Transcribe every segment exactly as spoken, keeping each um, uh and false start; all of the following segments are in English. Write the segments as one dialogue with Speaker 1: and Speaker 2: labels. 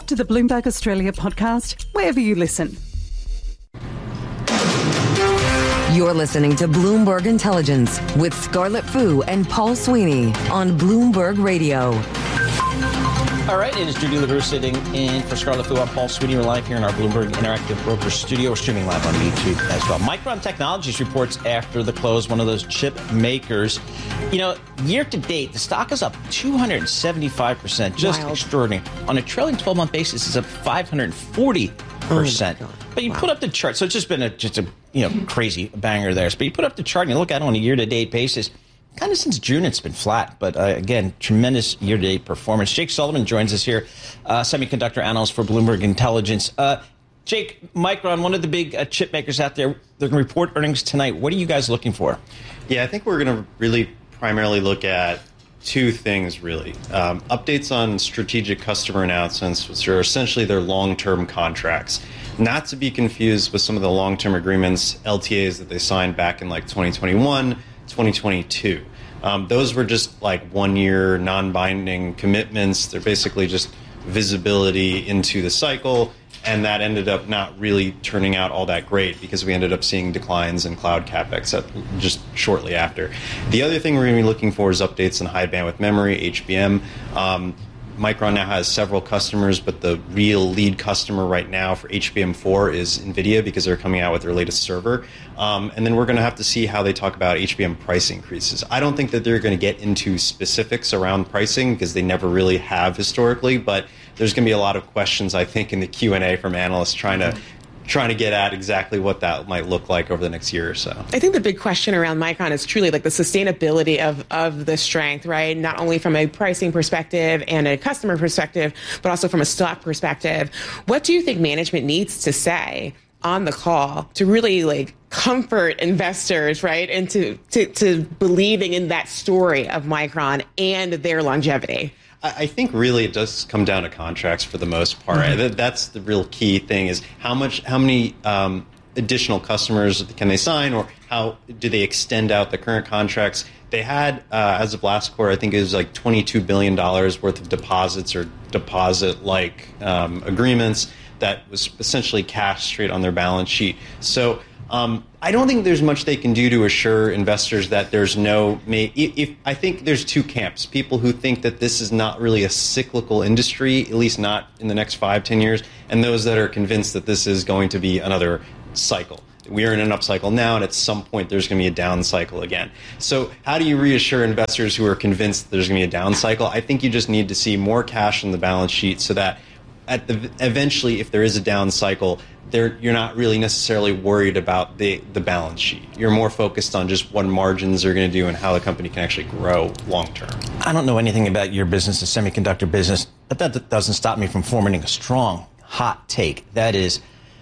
Speaker 1: to the Bloomberg Australia podcast, wherever you listen.
Speaker 2: You're listening to Bloomberg Intelligence with Scarlett Fu and Paul Sweeney on Bloomberg Radio.
Speaker 3: All right, it is Judy LaRue sitting in for Scarlett Fu. I'm Paul Sweeney. We're live here in our Bloomberg Interactive Broker studio. We're streaming live on YouTube as well. Micron Technologies reports after the close, one of those chip makers. You know, year to date, the stock is up two hundred seventy-five percent. Just Wild. Extraordinary. On a trailing twelve-month basis, it's up five hundred forty percent. Oh but you wow. put up the chart, so it's just been a just a you know crazy banger there. But you put up the chart and you look at it on a year-to-date basis. Kind of since June, it's been flat. But, uh, again, tremendous year-to-date performance. Jake Sullivan joins us here, uh, semiconductor analyst for Bloomberg Intelligence. Uh, Jake, Micron, one of the big uh, chip makers out there, they're going to report earnings tonight. What are you guys looking for?
Speaker 4: Yeah, I think we're going to really primarily look at two things, really. Um, updates on strategic customer announcements, which are essentially their long-term contracts. Not to be confused with some of the long-term agreements, L T As that they signed back in like twenty twenty-one, twenty twenty-two. Um, those were just like one-year non-binding commitments. They're basically just visibility into the cycle, and that ended up not really turning out all that great because we ended up seeing declines in cloud capex at just shortly after. The other thing we're going to be looking for is updates in high bandwidth memory, H B M. Um, Micron now has several customers, but the real lead customer right now for H B M four is NVIDIA because they're coming out with their latest server. Um, and then we're going to have to see how they talk about H B M price increases. I don't think that they're going to get into specifics around pricing because they never really have historically, but there's going to be a lot of questions, I think, in the Q and A from analysts trying to trying to get at exactly what that might look like over the next year or so.
Speaker 5: I think the big question around Micron is truly like the sustainability of, of the strength, right? Not only from a pricing perspective and a customer perspective, but also from a stock perspective. What do you think management needs to say on the call to really like comfort investors, right? And to, to, to believing in that story of Micron and their longevity?
Speaker 4: I think really it does come down to contracts for the most part. Mm-hmm. That's the real key thing is how much, how many um, additional customers can they sign, or how do they extend out the current contracts? They had, uh, as of last quarter, I think it was like twenty-two billion dollars worth of deposits or deposit-like um, agreements that was essentially cash straight on their balance sheet. So Um, I don't think there's much they can do to assure investors that there's no. If, if I think there's two camps: people who think that this is not really a cyclical industry, at least not in the next five, ten years, and those that are convinced that this is going to be another cycle. We are in an upcycle now, and at some point there's going to be a down cycle again. So how do you reassure investors who are convinced that there's going to be a down cycle? I think you just need to see more cash on the balance sheet so that at the eventually, if there is a down cycle, there you're not really necessarily worried about the, the balance sheet. You're more focused on just what margins are going to do and how the company can actually grow long term.
Speaker 3: I don't know anything about your business, the semiconductor business, but that doesn't stop me from forming a strong, hot take. That is,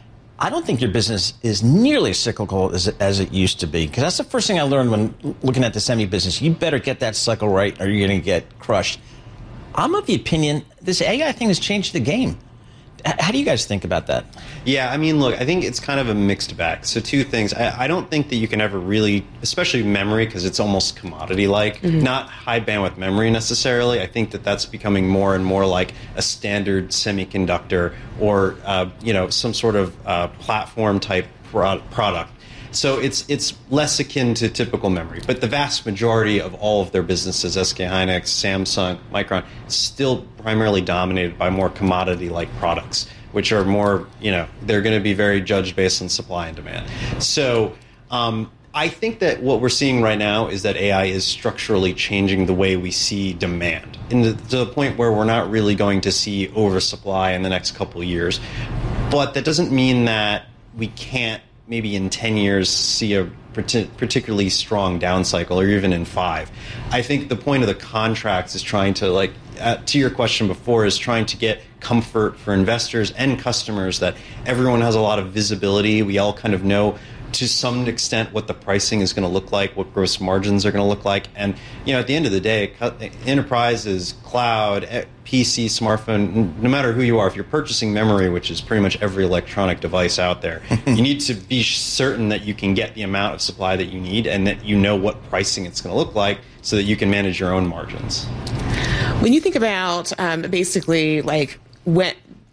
Speaker 3: I don't think your business is nearly as cyclical as it, as it used to be. Because that's the first thing I learned when looking at the semi business. You better get that cycle right or you're going to get crushed. I'm of the opinion this A I thing has changed the game. How do you guys think about that?
Speaker 4: Yeah, I mean, look, I think it's kind of a mixed bag. So two things. I, I don't think that you can ever really, especially memory, because it's almost commodity-like, mm-hmm. not high bandwidth memory necessarily. I think that that's becoming more and more like a standard semiconductor or, uh, you know, some sort of uh, platform-type pro- product. So it's it's less akin to typical memory. But the vast majority of all of their businesses, S K Hynix, Samsung, Micron, still primarily dominated by more commodity-like products, which are more, you know, they're going to be very judged based on supply and demand. So um, I think that what we're seeing right now is that A I is structurally changing the way we see demand, in the, to the point where we're not really going to see oversupply in the next couple of years. But that doesn't mean that we can't maybe in ten years see a particularly strong down cycle, or even in five. I think the point of the contracts is trying to, like, uh, to your question before, is trying to get comfort for investors and customers that everyone has a lot of visibility. We all kind of know to some extent what the pricing is going to look like, what gross margins are going to look like. And, you know, at the end of the day, enterprises, cloud, P C, smartphone, no matter who you are, if you're purchasing memory, which is pretty much every electronic device out there, you need to be certain that you can get the amount of supply that you need and that you know what pricing it's going to look like so that you can manage your own margins.
Speaker 5: When you think about um, basically like when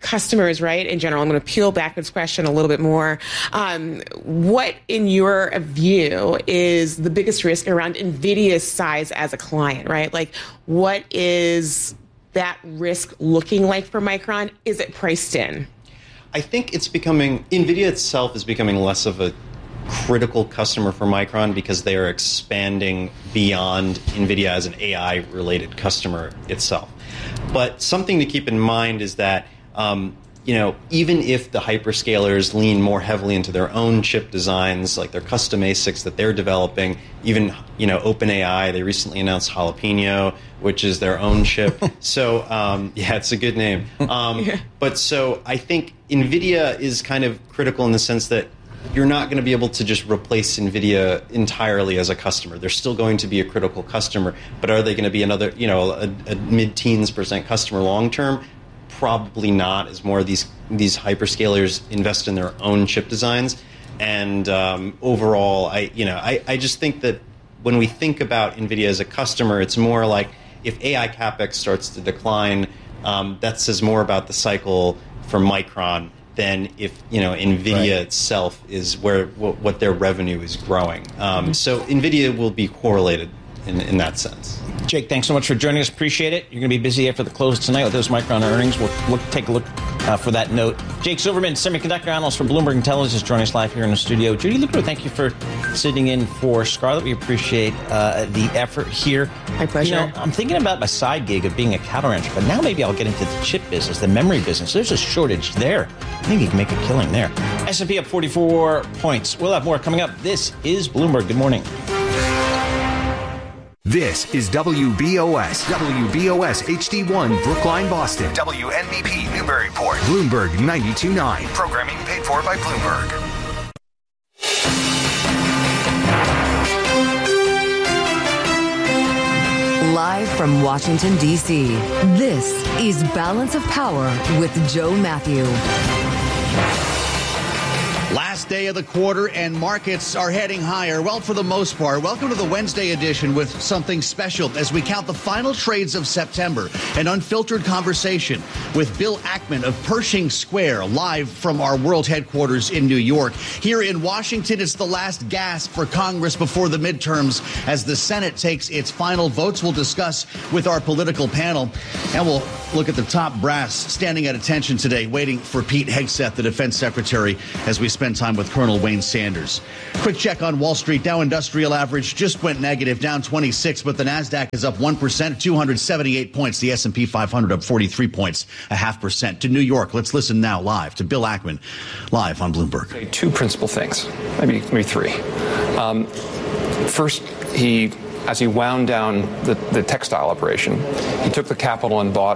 Speaker 5: customers, right, in general, I'm going to peel back this question a little bit more. Um, what, in your view, is the biggest risk around NVIDIA's size as a client, right? Like, what is that risk looking like for Micron? Is it priced in?
Speaker 4: I think it's becoming, NVIDIA itself is becoming less of a critical customer for Micron because they are expanding beyond NVIDIA as an A I-related customer itself. But something to keep in mind is that Um, you know, even if the hyperscalers lean more heavily into their own chip designs, like their custom A SICs that they're developing, even, you know, OpenAI, they recently announced Jalapeno, which is their own chip. So, um, yeah, it's a good name. Um, yeah. But so I think NVIDIA is kind of critical in the sense that you're not going to be able to just replace NVIDIA entirely as a customer. They're still going to be a critical customer, but are they going to be another, you know, a, a mid-teens percent customer long-term? Probably not, as more of these these hyperscalers invest in their own chip designs. And um, overall, I you know I, I just think that when we think about NVIDIA as a customer, it's more like if A I CapEx starts to decline, um, that says more about the cycle for Micron than if you know NVIDIA right. itself is where w- what their revenue is growing. Um, mm-hmm. So NVIDIA will be correlated in, in that sense.
Speaker 3: Jake, thanks so much for joining us. Appreciate it. You're going to be busy after the close tonight with those Micron earnings. We'll look, take a look uh, for that note. Jake Silverman, semiconductor analyst for Bloomberg Intelligence, joining us live here in the studio. Judy Lucro, thank you for sitting in for Scarlett. We appreciate uh, the effort here.
Speaker 5: My pleasure.
Speaker 3: You know, I'm thinking about my side gig of being a cattle rancher, but now maybe I'll get into the chip business, the memory business. There's a shortage there. I think you can make a killing there. S and P up forty-four points. We'll have more coming up. This is Bloomberg. Good morning.
Speaker 6: This is W B O S, W B O S H D one, Brookline, Boston.
Speaker 7: W N B P, Newburyport.
Speaker 6: Bloomberg ninety-two point nine.
Speaker 7: Programming paid for by Bloomberg.
Speaker 2: Live from Washington, D C, this is Balance of Power with Joe Matthew.
Speaker 8: Last day of the quarter and markets are heading higher. Well, for the most part. Welcome to the Wednesday edition with something special as we count the final trades of September. An unfiltered conversation with Bill Ackman of Pershing Square, live from our world headquarters in New York. Here in Washington, it's the last gasp for Congress before the midterms as the Senate takes its final votes. We'll discuss with our political panel, and we'll look at the top brass standing at attention today, waiting for Pete Hegseth, the defense secretary, as we spend time with Colonel Wayne Sanders. Quick check on Wall Street. Dow Industrial Average just went negative, down twenty-six, but the NASDAQ is up one percent, two hundred seventy-eight points. The S and P five hundred up forty-three points, a half percent. To New York, let's listen now live to Bill Ackman, live on Bloomberg.
Speaker 9: Two principal things, maybe, maybe three. Um, first, he, as he wound down the, the textile operation, he took the capital and bought